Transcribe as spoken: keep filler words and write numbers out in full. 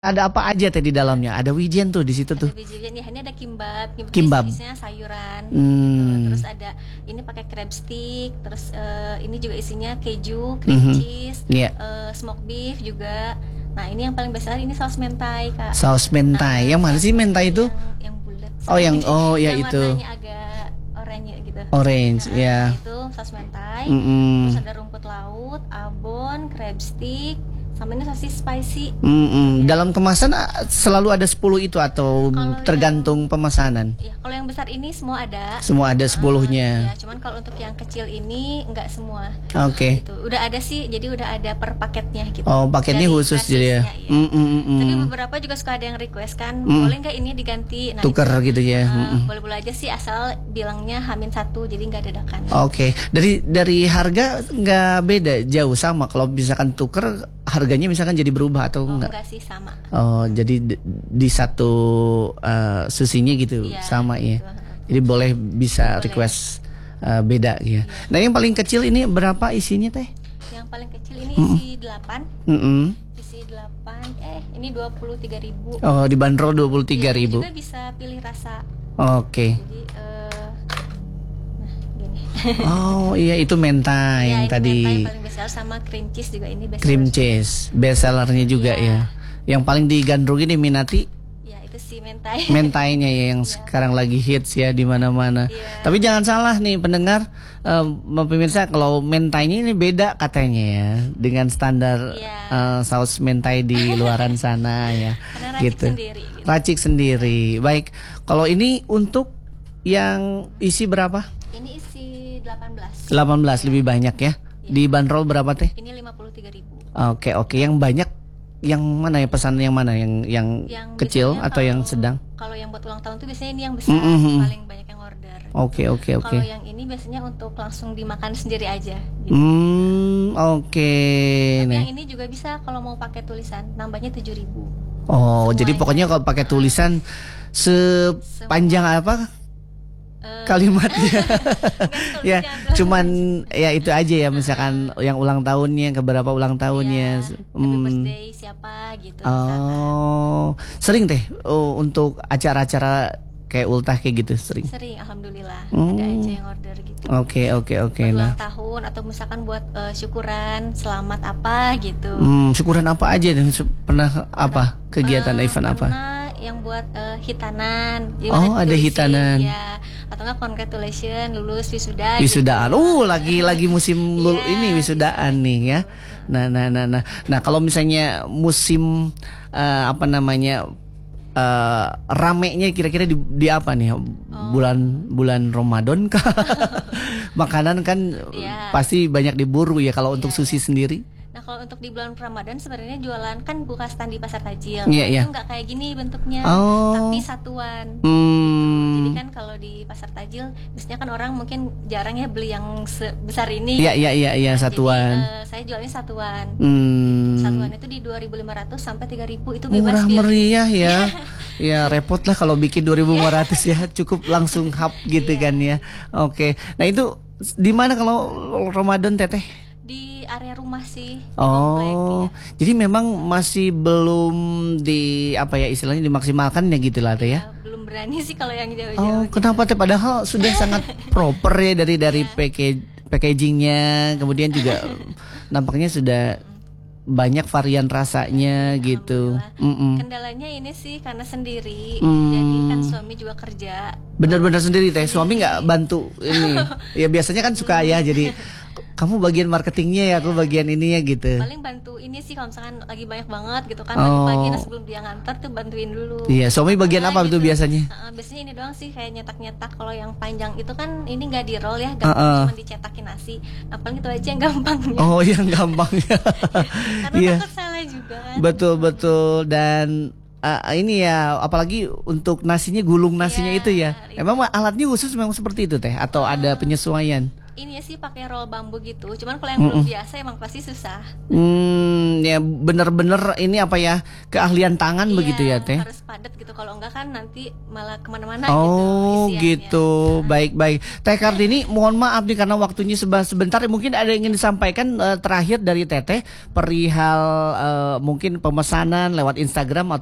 Ada apa aja teh di dalamnya? Ada wijen tuh di situ tuh. Ada wijen ya, ini ada kimbab, kimbab, Kimbab. isinya sayuran. Hmm. Gitu. Terus ada ini pakai crab stick, terus uh, ini juga isinya keju, cream Mhm. cheese, Iya. uh, smoked beef juga. Nah ini yang paling besar ini saus mentai kak. Saus mentai. Yang mana sih mentai itu? Yang, yang bulat. Oh, yang- oh, ya yang itu. warnanya agak oranye gitu. Orange, Nah, ya. Itu saus mentai. Mm-mm. Terus ada rumput laut, abon, crab stick, sama ini sosis spicy. Mm-mm. Dalam kemasan ah, selalu ada sepuluh itu atau Kalau tergantung pemesanan? Ya, kalau yang besar ini semua ada. Semua ada sepuluhnya. Ya, cuman kalau untuk yang kecil ini enggak semua. Oke. Gitu. Udah ada sih, jadi udah ada per paketnya gitu. Oh, paketnya Dari khusus jadi ya. gratisnya, iya. Mm, mm, mm, mm. Tapi beberapa juga suka ada yang request kan, Mm. boleh nggak ini diganti? Nah, Tuker itu, gitu ya. uh, Mm, mm. boleh-boleh aja sih asal bilangnya hamin satu, jadi nggak dadakan. Oke, dari dari harga nggak beda, jauh sama. Kalau misalkan tuker harganya misalkan jadi berubah atau Oh, enggak? enggak sih sama. Oh, jadi di, di satu uh, susinya gitu Iya, sama ya. gitu. Jadi boleh bisa Boleh. request uh, beda ya. Nah, yang paling kecil ini berapa isinya teh? Yang paling kecil ini isi delapan, Mm-mm. isi delapan, eh ini dua puluh tiga ribu. Oh, dibanderol dua puluh tiga ribu. Juga bisa pilih rasa. Oke. Jadi eh nah gini. Oh, iya itu mentai Ya, yang ini tadi. mentai paling besar, sama cream cheese juga ini best Cream seller. cheese, best sellernya juga Iya. ya. Yang paling digandrungi diminati Ya itu si mentai. mentainya ya, yang sekarang lagi hits ya di mana-mana. Iya. Tapi jangan salah nih pendengar, eh, pemirsa, kalau mentainya ini beda katanya ya dengan standar Iya. eh, saus mentai di luaran sana ya. Karena racik Gitu. sendiri gitu. Racik sendiri. Baik. Kalau ini untuk yang isi berapa? Ini isi delapan belas. delapan belas lebih banyak ya. Di bandrol berapa teh? Ini lima puluh tiga ribu. Oke, oke. Yang banyak yang mana ya, pesan yang mana? Yang yang, Yang kecil biasanya atau yang kalau- sedang? Kalau yang buat ulang tahun tuh biasanya ini yang besar, Mm-mm. paling banyak yang order. Oke, oke, oke. Kalau yang ini biasanya untuk langsung dimakan sendiri aja. Gitu. Hmm, oke. Tapi Nih. yang ini juga bisa kalau mau pakai tulisan, nambahnya tujuh ribu. Oh, Semuanya. jadi pokoknya kalau pakai tulisan sepanjang apa Eh, kalimatnya? enggak Ya, tulisan. cuman ya itu aja ya, misalkan yang ulang tahunnya, keberapa ulang tahunnya. Iya, happy Hmm. birthday siapa gitu. misalkan. Oh, sering teh oh, untuk acara-acara kayak ultah kayak gitu sering. Sering, alhamdulillah. Hmm. Ada aja yang order gitu. Oke, oke, oke. Buat Nah, ulang tahun atau misalkan buat eh, syukuran, selamat apa gitu. hmm, syukuran apa aja dan pernah apa kegiatan Eh, event apa? pernah yang buat eh, hitanan. Jadi Oh, mana ada ditulisin, hitanan. Ya. Atau enggak congratulation lulus wisuda. Wisudaan. Gitu. Uh, lagi lagi musim lul Iya, ini wisudaan nih ya. Nah, nah, nah, nah. Nah, kalau misalnya musim eh, apa namanya eh ramenya kira-kira di, di apa nih? Bulan bulan Ramadan kah? Makanan kan Iya. pasti banyak diburu ya kalau untuk Iya, sushi sendiri. Nah kalau untuk di bulan Ramadan sebenarnya jualan kan buka stand di pasar tajil. Iya, Nah, iya. itu nggak kayak gini bentuknya, Oh. tapi satuan. Hmm. Jadi kan kalau di pasar tajil biasanya kan orang mungkin jarang ya beli yang sebesar ini. Iya, iya, iya, iya, Nah, satuan. Jadi, eh, saya jualnya satuan. Hmm. Satuan itu di dua ribu lima ratus sampai tiga ribu itu bebas Murah pilih. meriah ya. Ya repot lah kalau bikin dua ribu lima ratus ya, cukup langsung hap gitu kan ya. Oke. Nah, itu di mana kalau Ramadan Teteh? Di area rumah sih. di komplek, Oh, ya. jadi memang masih belum di apa ya istilahnya dimaksimalkan ya gitu lah Teh ya. Ya, belum berani sih kalau yang Oh, jauh-jauh. kenapa Teh, padahal sudah sangat proper ya dari dari package packagingnya, kemudian juga nampaknya sudah banyak varian rasanya gitu. Alhamdulillah. Mm-mm. Kendalanya ini sih karena sendiri, Hmm. jadi kan suami juga kerja. Benar-benar sendiri Teh, suami nggak bantu ini? Ya biasanya kan suka ya, jadi kamu bagian marketingnya ya, aku bagian ini ya gitu. Paling bantu ini sih kalau misalkan lagi banyak banget gitu kan, Oh. pagi-pagi nah sebelum dia ngantor tuh bantuin dulu. Iya, suami bagian Nah, apa gitu. tuh biasanya? Heeh, biasanya ini doang sih kayak nyetak-nyetak. Kalau yang panjang itu kan ini nggak di roll ya, Heeh. gampang cuma dicetakin nasi. Nah paling itu aja yang gampangnya. Oh, yang gampang ya. Karena Iya. takut salah juga kan. Betul betul dan uh, ini ya apalagi untuk nasinya, gulung nasinya Iya, itu ya. iya. Emang alatnya khusus memang seperti itu Teh atau ada penyesuaian? ini ya sih pakai roll bambu gitu. Cuman kalau yang belum biasa emang pasti susah. Hmm, ya bener-bener ini apa ya, keahlian tangan Iya, begitu ya Teh? harus padat gitu. Kalau enggak kan nanti malah kemana-mana Oh gitu isiannya. gitu, baik-baik. Teh Kartini, mohon maaf nih karena waktunya seba- sebentar. Mungkin ada yang ingin disampaikan eh, terakhir dari Teteh perihal eh, mungkin pemesanan lewat Instagram atau